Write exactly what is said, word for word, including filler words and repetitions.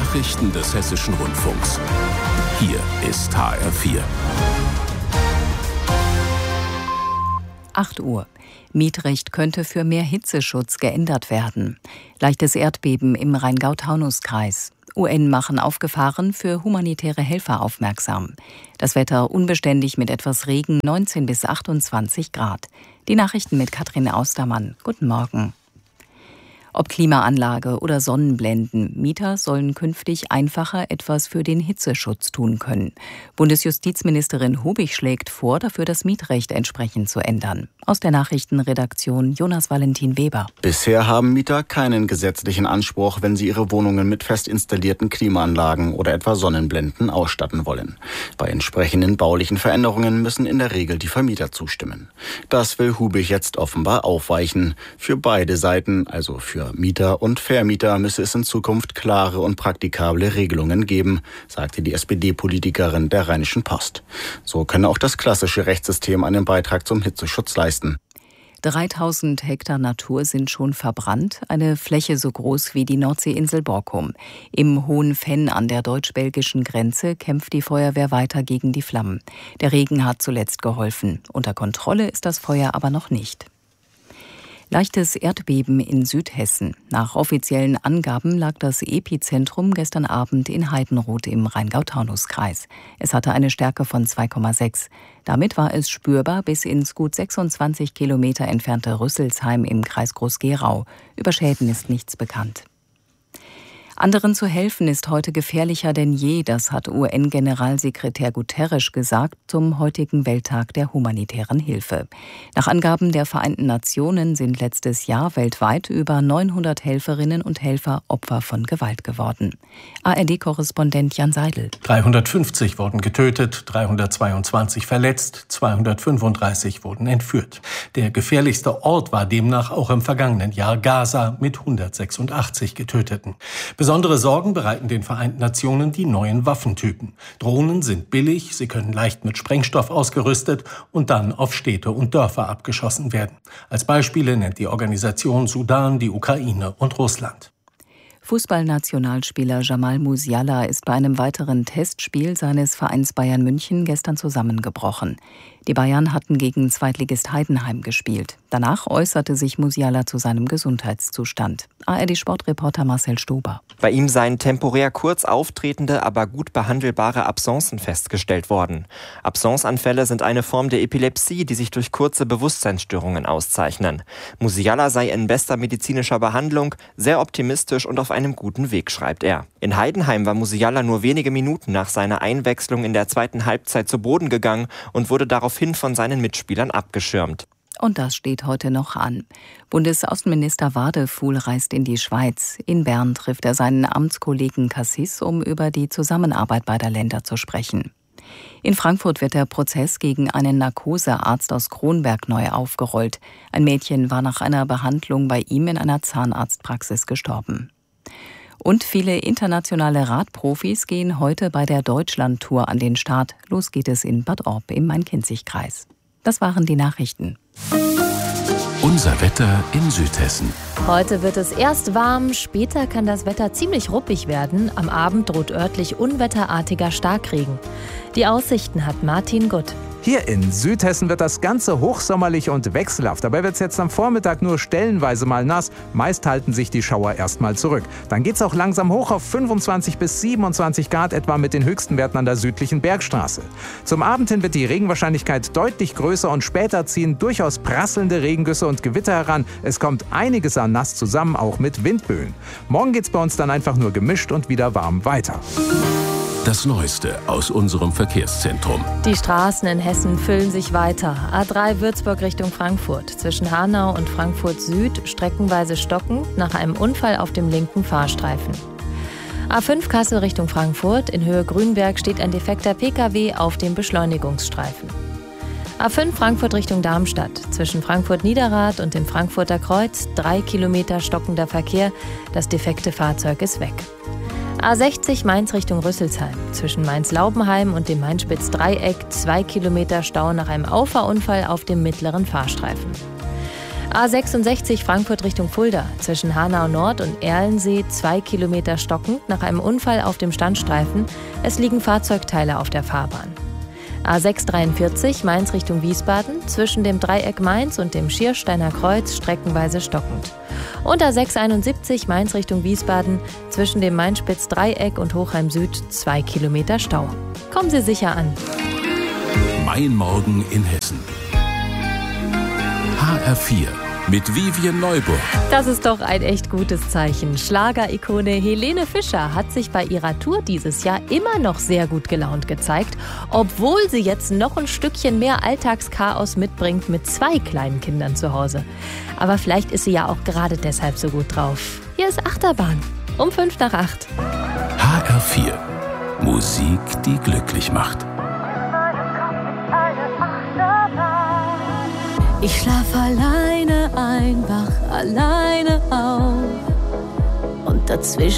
Nachrichten des Hessischen Rundfunks. Hier ist H R vier. acht Uhr. Mietrecht könnte für mehr Hitzeschutz geändert werden. Leichtes Erdbeben im Rheingau-Taunus-Kreis. U N machen auf Gefahren für humanitäre Helfer aufmerksam. Das Wetter unbeständig mit etwas Regen, neunzehn bis achtundzwanzig Grad. Die Nachrichten mit Katrin Austermann. Guten Morgen. Ob Klimaanlage oder Sonnenblenden, Mieter sollen künftig einfacher etwas für den Hitzeschutz tun können. Bundesjustizministerin Hubig schlägt vor, dafür das Mietrecht entsprechend zu ändern. Aus der Nachrichtenredaktion Jonas Valentin Weber. Bisher haben Mieter keinen gesetzlichen Anspruch, wenn sie ihre Wohnungen mit fest installierten Klimaanlagen oder etwa Sonnenblenden ausstatten wollen. Bei entsprechenden baulichen Veränderungen müssen in der Regel die Vermieter zustimmen. Das will Hubig jetzt offenbar aufweichen. Für beide Seiten, also für Für Mieter und Vermieter müsse es in Zukunft klare und praktikable Regelungen geben, sagte die S P D-Politikerin der Rheinischen Post. So könne auch das klassische Rechtssystem einen Beitrag zum Hitzeschutz leisten. dreitausend Hektar Natur sind schon verbrannt, eine Fläche so groß wie die Nordseeinsel Borkum. Im Hohen Venn an der deutsch-belgischen Grenze kämpft die Feuerwehr weiter gegen die Flammen. Der Regen hat zuletzt geholfen. Unter Kontrolle ist das Feuer aber noch nicht. Leichtes Erdbeben in Südhessen. Nach offiziellen Angaben lag das Epizentrum gestern Abend in Heidenroth im Rheingau-Taunus-Kreis. Es hatte eine Stärke von zwei Komma sechs. Damit war es spürbar bis ins gut sechsundzwanzig Kilometer entfernte Rüsselsheim im Kreis Groß-Gerau. Über Schäden ist nichts bekannt. Anderen zu helfen ist heute gefährlicher denn je, das hat U N-Generalsekretär Guterres gesagt zum heutigen Welttag der humanitären Hilfe. Nach Angaben der Vereinten Nationen sind letztes Jahr weltweit über neunhundert Helferinnen und Helfer Opfer von Gewalt geworden. A R D-Korrespondent Jan Seidel. dreihundertfünfzig wurden getötet, dreihundertzweiundzwanzig verletzt, zweihundertfünfunddreißig wurden entführt. Der gefährlichste Ort war demnach auch im vergangenen Jahr Gaza mit hundertsechsundachtzig Getöteten. Besondere Sorgen bereiten den Vereinten Nationen die neuen Waffentypen. Drohnen sind billig, sie können leicht mit Sprengstoff ausgerüstet und dann auf Städte und Dörfer abgeschossen werden. Als Beispiele nennt die Organisation Sudan, die Ukraine und Russland. Fußballnationalspieler Jamal Musiala ist bei einem weiteren Testspiel seines Vereins Bayern München gestern zusammengebrochen. Die Bayern hatten gegen Zweitligist Heidenheim gespielt. Danach äußerte sich Musiala zu seinem Gesundheitszustand. A R D-Sportreporter Marcel Stober. Bei ihm seien temporär kurz auftretende, aber gut behandelbare Absencen festgestellt worden. Absenceanfälle sind eine Form der Epilepsie, die sich durch kurze Bewusstseinsstörungen auszeichnen. Musiala sei in bester medizinischer Behandlung, sehr optimistisch und auf einem guten Weg, schreibt er. In Heidenheim war Musiala nur wenige Minuten nach seiner Einwechslung in der zweiten Halbzeit zu Boden gegangen und wurde daraufhin von seinen Mitspielern abgeschirmt. Und das steht heute noch an. Bundesaußenminister Wadefuhl reist in die Schweiz. In Bern trifft er seinen Amtskollegen Cassis, um über die Zusammenarbeit beider Länder zu sprechen. In Frankfurt wird der Prozess gegen einen Narkosearzt aus Kronberg neu aufgerollt. Ein Mädchen war nach einer Behandlung bei ihm in einer Zahnarztpraxis gestorben. Und viele internationale Radprofis gehen heute bei der Deutschlandtour an den Start. Los geht es in Bad Orb im Main-Kinzig-Kreis. Das waren die Nachrichten. Unser Wetter in Südhessen. Heute wird es erst warm, später kann das Wetter ziemlich ruppig werden. Am Abend droht örtlich unwetterartiger Starkregen. Die Aussichten hat Martin Gutt. Hier in Südhessen wird das Ganze hochsommerlich und wechselhaft. Dabei wird es jetzt am Vormittag nur stellenweise mal nass. Meist halten sich die Schauer erstmal zurück. Dann geht es auch langsam hoch auf fünfundzwanzig bis siebenundzwanzig Grad etwa mit den höchsten Werten an der südlichen Bergstraße. Zum Abend hin wird die Regenwahrscheinlichkeit deutlich größer und später ziehen durchaus prasselnde Regengüsse und Gewitter heran. Es kommt einiges an nass zusammen, auch mit Windböen. Morgen geht es bei uns dann einfach nur gemischt und wieder warm weiter. Das Neueste aus unserem Verkehrszentrum. Die Straßen in Hessen füllen sich weiter. A drei Würzburg Richtung Frankfurt. Zwischen Hanau und Frankfurt Süd streckenweise stockend nach einem Unfall auf dem linken Fahrstreifen. A fünf Kassel Richtung Frankfurt. In Höhe Grünberg steht ein defekter Pkw auf dem Beschleunigungsstreifen. A fünf Frankfurt Richtung Darmstadt. Zwischen Frankfurt-Niederrad und dem Frankfurter Kreuz drei Kilometer stockender Verkehr. Das defekte Fahrzeug ist weg. A sechzig Mainz Richtung Rüsselsheim. Zwischen Mainz-Laubenheim und dem Mainspitz-Dreieck zwei Kilometer Stau nach einem Auffahrunfall auf dem mittleren Fahrstreifen. A sechsundsechzig Frankfurt Richtung Fulda. Zwischen Hanau Nord und Erlensee zwei Kilometer stockend nach einem Unfall auf dem Standstreifen. Es liegen Fahrzeugteile auf der Fahrbahn. A sechshundertdreiundvierzig Mainz Richtung Wiesbaden. Zwischen dem Dreieck Mainz und dem Schiersteiner Kreuz streckenweise stockend. Und A sechshunderteinundsiebzig Mainz Richtung Wiesbaden. Zwischen dem Mainspitz-Dreieck und Hochheim Süd zwei Kilometer Stau. Kommen Sie sicher an. Mein Morgen in Hessen. H R vier mit Vivien Neuburg. Das ist doch ein echt gutes Zeichen. Schlagerikone Helene Fischer hat sich bei ihrer Tour dieses Jahr immer noch sehr gut gelaunt gezeigt, obwohl sie jetzt noch ein Stückchen mehr Alltagschaos mitbringt mit zwei kleinen Kindern zu Hause. Aber vielleicht ist sie ja auch gerade deshalb so gut drauf. Hier ist Achterbahn um fünf nach acht. H R vier. Musik, die glücklich macht. Ich schlaf alleine ein, wach alleine auf und dazwischen